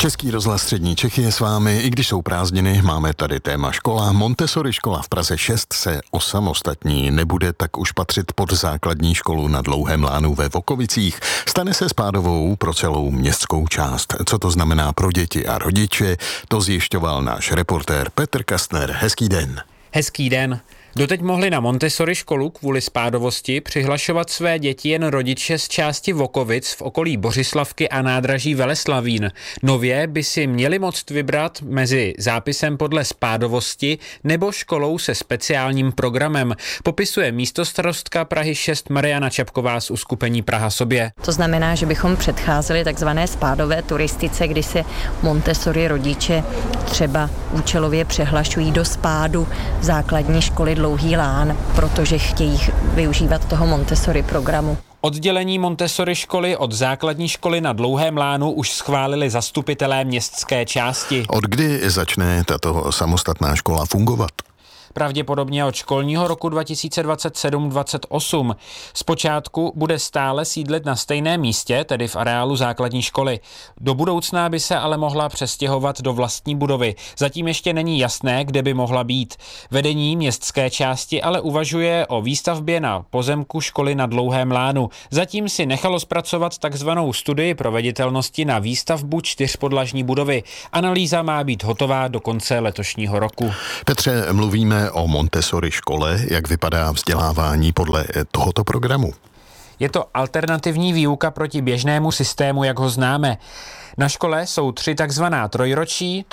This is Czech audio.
Český rozhlas Střední Čechy je s vámi, i když jsou prázdniny, máme tady téma škola. Montessori škola v Praze 6 se osamostatní, nebude tak už patřit pod základní školu na Dlouhém Lánu ve Vokovicích. Stane se spádovou pro celou městskou část. Co to znamená pro děti a rodiče, to zjišťoval náš reportér Petr Kastner. Hezký den. Hezký den. Doteď mohli na Montessori školu kvůli spádovosti přihlašovat své děti jen rodiče z části Vokovic v okolí Bořislavky a nádraží Veleslavín. Nově by si měli moct vybrat mezi zápisem podle spádovosti nebo školou se speciálním programem, popisuje místostarostka Prahy 6 Mariana Čapková z uskupení Praha sobě. To znamená, že bychom předcházeli takzvané spádové turistice, kdy se Montessori rodiče třeba účelově přehlašují do spádu základní školy Dlouhý Lán, protože chtějí využívat toho Montessori programu. Oddělení Montessori školy od základní školy na Dlouhém Lánu už schválili zastupitelé městské části. Od kdy začne tato samostatná škola fungovat? Pravděpodobně od školního roku 2027-28. Zpočátku bude stále sídlit na stejném místě, tedy v areálu základní školy. Do budoucna by se ale mohla přestěhovat do vlastní budovy. Zatím ještě není jasné, kde by mohla být. Vedení městské části ale uvažuje o výstavbě na pozemku školy na Dlouhém Lánu. Zatím si nechalo zpracovat takzvanou studii proveditelnosti na výstavbu 4podlažní budovy. Analýza má být hotová do konce letošního roku. Petře, mluvíme o Montessori škole, jak vypadá vzdělávání podle tohoto programu? Je to alternativní výuka proti běžnému systému, jak ho známe. Na škole jsou 3 takzvaná trojročí,